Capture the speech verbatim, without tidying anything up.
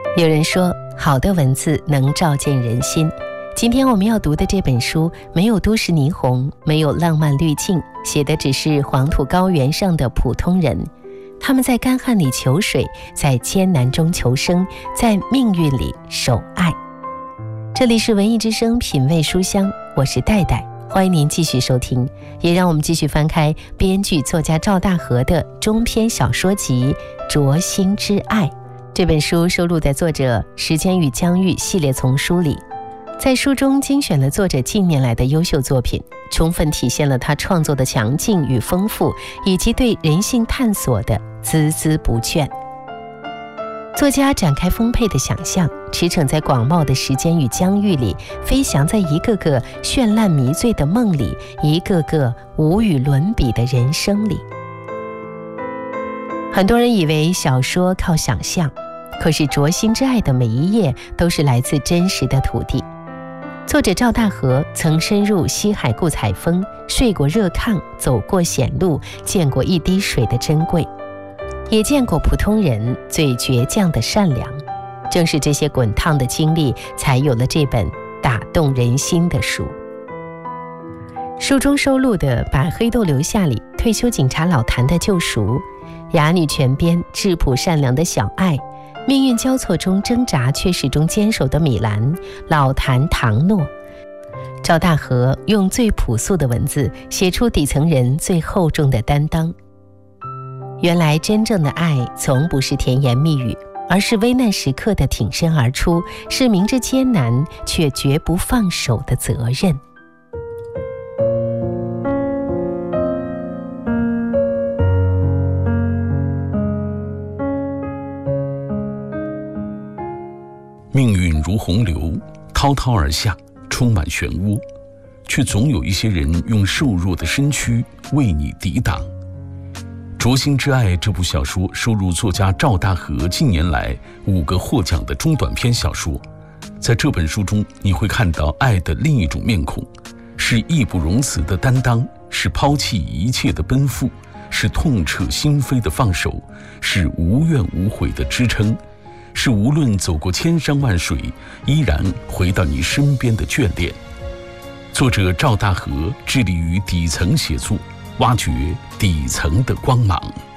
有人说，好的文字能照见人心。今天我们要读的这本书，没有都市霓虹，没有浪漫滤镜，写的只是黄土高原上的普通人。他们在干旱里求水，在艰难中求生，在命运里守爱。这里是文艺之声品味书香，我是戴戴，欢迎您继续收听。也让我们继续翻开编剧作家赵大河的中篇小说集《灼心之爱》。这本书收录在作者《时间与疆域》系列丛书里，在书中精选了作者近年来的优秀作品，充分体现了他创作的强劲与丰富，以及对人性探索的孜孜不倦。作家展开丰沛的想象，驰骋在广袤的时间与疆域里，飞翔在一个个绚烂迷醉的梦里，一个个无与伦比的人生里。很多人以为小说靠想象，可是《灼心之爱》的每一页都是来自真实的土地。作者赵大河曾深入西海固采风，睡过热炕，走过险路，见过一滴水的珍贵，也见过普通人最倔强的善良。正是这些滚烫的经历，才有了这本打动人心的书。书中收录的《把黑豆留下》里，退休警察老谭的救赎，哑女泉边质朴善良的小爱，命运交错中挣扎却始终坚守的米兰，老谭唐诺。赵大河用最朴素的文字写出底层人最厚重的担当。原来真正的爱从不是甜言蜜语，而是危难时刻的挺身而出，是明知艰难却绝不放手的责任。 命运如洪流，滔滔而下，充满漩涡，却总有一些人用瘦弱的身躯为你抵挡。《灼心之爱》这部小说收入作家赵大河近年来五个获奖的中短篇小说。在这本书中，你会看到爱的另一种面孔，是义不容辞的担当，是抛弃一切的奔赴，是痛彻心扉的放手，是无怨无悔的支撑，是无论走过千山万水，依然回到你身边的眷恋。作者赵大河致力于底层写作，挖掘底层的光芒。